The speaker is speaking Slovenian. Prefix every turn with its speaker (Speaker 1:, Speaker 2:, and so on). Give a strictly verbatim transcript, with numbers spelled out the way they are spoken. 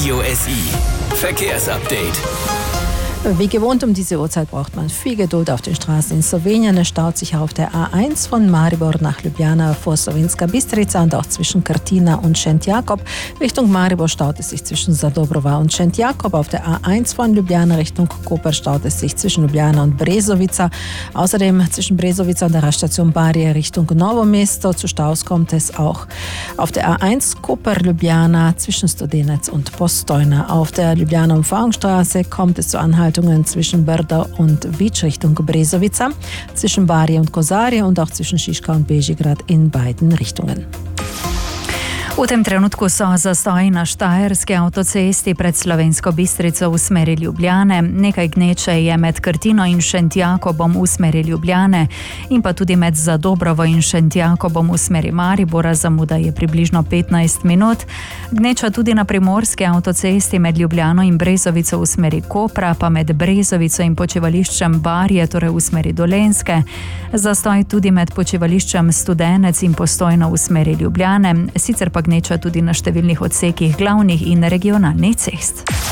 Speaker 1: Radio S I. Verkehrsupdate.
Speaker 2: Wie gewohnt um diese Uhrzeit braucht man viel Geduld auf den Straßen in Slowenien. Es staut sich auf der A eins von Maribor nach Ljubljana vor Slovenska Bistrica und auch zwischen Krtina und Šent Jakob. Richtung Maribor staut es sich zwischen Zadobrova und Šent Jakob. Auf der A eins von Ljubljana Richtung Koper staut es sich zwischen Ljubljana und Brezovica. Außerdem zwischen Brezovica und der Raststation Barje Richtung Novo Mesto. Zu Staus kommt es auch auf der A eins Koper-Ljubljana zwischen Studenec und Postojna. Auf der Ljubljana-Umfahrungsstraße kommt es zu Anhaltungen zwischen Brdo und Vič Richtung Brezovica, zwischen Barje und Kozarje und auch zwischen Šiška und Bežigrad in beiden Richtungen.
Speaker 3: V tem trenutku so zastoji na Štajerski avtocesti pred Slovensko Bistrico v smeri Ljubljane, nekaj gneče je med Krtino in Šent Jakobom v smeri Ljubljane in pa tudi med Zadobrovo in Šent Jakobom v smeri Maribora, zamuda je približno petnajst minut. Gneča tudi na Primorski avtocesti med Ljubljano in Brezovico v smeri Kopra, pa med Brezovico in počivališčem Barje, torej v smeri Dolenjske. Zastoj tudi med počivališčem Studenec in Postojno v smeri Ljubljane, sicer pa gneča tudi na številnih odsekih glavnih in regionalnih cest.